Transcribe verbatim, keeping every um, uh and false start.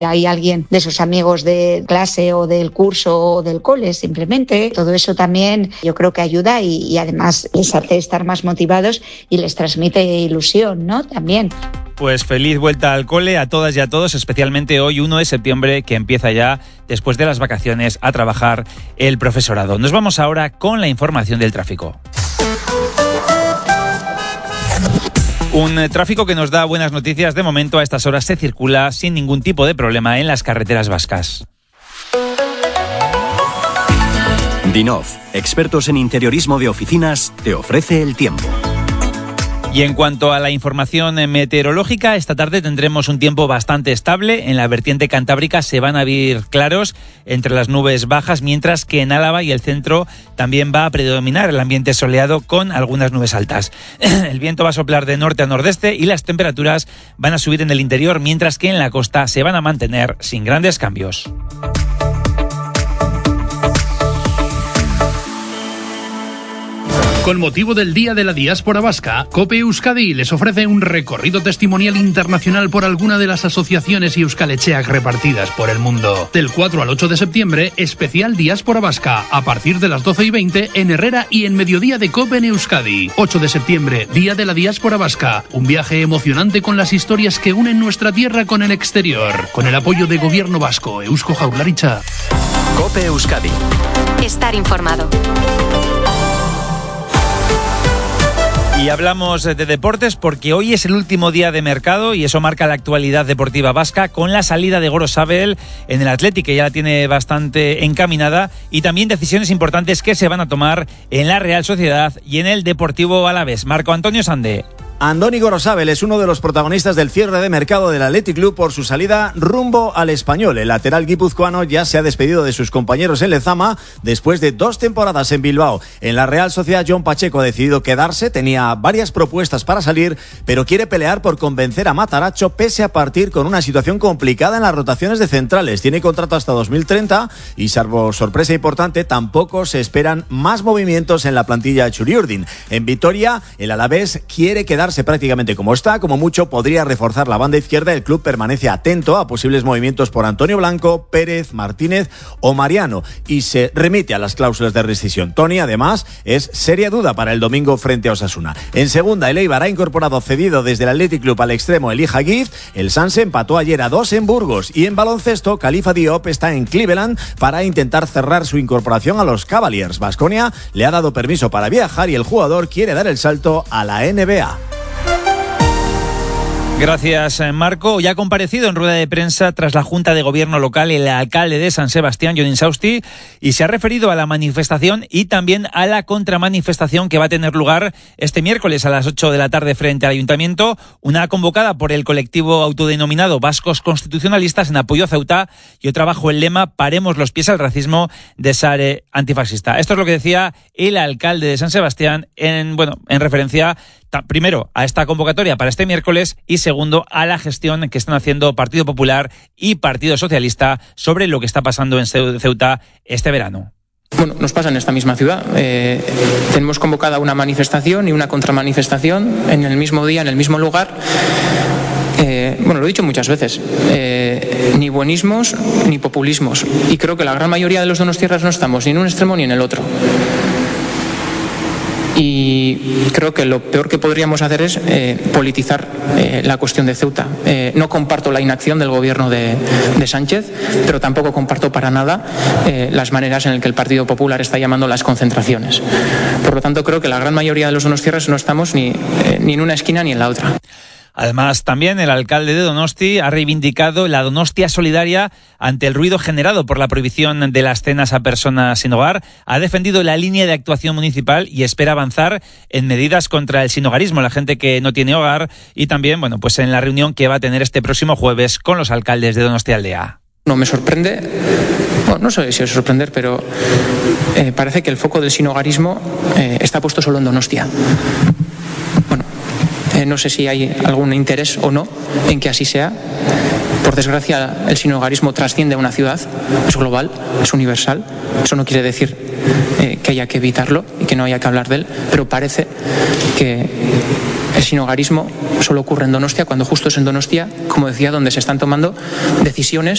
hay alguien de sus amigos de clase o del curso o del cole, simplemente. Todo eso también yo creo que ayuda y, y además les hace estar más motivados y les transmite ilusión, ¿no? También. Pues feliz vuelta al cole a todas y a todos, especialmente hoy, uno de septiembre, que empieza ya, después de las vacaciones, a trabajar el profesorado. Nos vamos ahora con la información del tráfico. Un tráfico que nos da buenas noticias. De momento, a estas horas se circula sin ningún tipo de problema en las carreteras vascas. Dinov, expertos en interiorismo de oficinas, te ofrece el tiempo. Y en cuanto a la información meteorológica, esta tarde tendremos un tiempo bastante estable. En la vertiente cantábrica se van a ver claros entre las nubes bajas, mientras que en Álava y el centro también va a predominar el ambiente soleado con algunas nubes altas. El viento va a soplar de norte a nordeste y las temperaturas van a subir en el interior, mientras que en la costa se van a mantener sin grandes cambios. Con motivo del Día de la Diáspora Vasca, COPE Euskadi les ofrece un recorrido testimonial internacional por alguna de las asociaciones y euskalecheak repartidas por el mundo. Del cuatro al ocho de septiembre, especial Diáspora Vasca, a partir de las doce y veinte en Herrera y en mediodía de COPE en Euskadi. ocho de septiembre, Día de la Diáspora Vasca, un viaje emocionante con las historias que unen nuestra tierra con el exterior. Con el apoyo de Gobierno Vasco, Eusko Jaurlaritza. COPE Euskadi. Estar informado. Y hablamos de deportes porque hoy es el último día de mercado y eso marca la actualidad deportiva vasca con la salida de Gorosabel en el Athletic, que ya la tiene bastante encaminada, y también decisiones importantes que se van a tomar en la Real Sociedad y en el Deportivo Alavés. Marco Antonio Sande. Andoni Gorosabel es uno de los protagonistas del cierre de mercado del Athletic Club por su salida rumbo al Español. El lateral guipuzcoano ya se ha despedido de sus compañeros en Lezama después de dos temporadas en Bilbao. En la Real Sociedad, John Pacheco ha decidido quedarse, tenía varias propuestas para salir, pero quiere pelear por convencer a Matarazzo pese a partir con una situación complicada en las rotaciones de centrales. Tiene contrato hasta dos mil treinta y, salvo sorpresa importante, tampoco se esperan más movimientos en la plantilla de Txuri-Urdin. En Vitoria, el Alavés quiere quedarse prácticamente como está, como mucho podría reforzar la banda izquierda. El club permanece atento a posibles movimientos por Antonio Blanco, Pérez, Martínez o Mariano y se remite a las cláusulas de rescisión. Toni, además, es seria duda para el domingo frente a Osasuna. En segunda, el Eibar ha incorporado cedido desde el Athletic Club al extremo Elijah Gift. El Sanse empató ayer a dos en Burgos y en baloncesto, Khalifa Diop está en Cleveland para intentar cerrar su incorporación a los Cavaliers. Baskonia le ha dado permiso para viajar y el jugador quiere dar el salto a la N B A. Gracias, Marco. Ya ha comparecido en rueda de prensa tras la Junta de Gobierno local el alcalde de San Sebastián, Jon Insausti, y se ha referido a la manifestación y también a la contramanifestación que va a tener lugar este miércoles a las ocho de la tarde frente al Ayuntamiento, una convocada por el colectivo autodenominado Vascos Constitucionalistas en apoyo a Ceuta y otra bajo el lema Paremos los pies al racismo de Sare Antifascista. Esto es lo que decía el alcalde de San Sebastián en, bueno, en referencia primero a esta convocatoria para este miércoles y segundo a la gestión que están haciendo Partido Popular y Partido Socialista sobre lo que está pasando en Ceuta este verano. Bueno, nos pasa en esta misma ciudad. Eh, tenemos convocada una manifestación y una contramanifestación en el mismo día, en el mismo lugar. Eh, bueno, lo he dicho muchas veces, eh, ni buenismos ni populismos. Y creo que la gran mayoría de los donostiarras no estamos ni en un extremo ni en el otro. Y creo que lo peor que podríamos hacer es eh, politizar eh, la cuestión de Ceuta. Eh, no comparto la inacción del gobierno de, de Sánchez, pero tampoco comparto para nada eh, las maneras en las que el Partido Popular está llamando las concentraciones. Por lo tanto, creo que la gran mayoría de los donostiarras no estamos ni, eh, ni en una esquina ni en la otra. Además, también el alcalde de Donosti ha reivindicado la Donostia solidaria ante el ruido generado por la prohibición de las cenas a personas sin hogar. Ha defendido la línea de actuación municipal y espera avanzar en medidas contra el sinhogarismo, la gente que no tiene hogar, y también, bueno, pues en la reunión que va a tener este próximo jueves con los alcaldes de Donostialdea. No me sorprende, bueno, no sé si es sorprender, pero eh, parece que el foco del sinhogarismo eh, está puesto solo en Donostia. Bueno. Eh, no sé si hay algún interés o no en que así sea. Por desgracia, el sinhogarismo trasciende a una ciudad, es global, es universal. Eso no quiere decir eh, que haya que evitarlo y que no haya que hablar de él, pero parece que el sinhogarismo solo ocurre en Donostia, cuando justo es en Donostia, como decía, donde se están tomando decisiones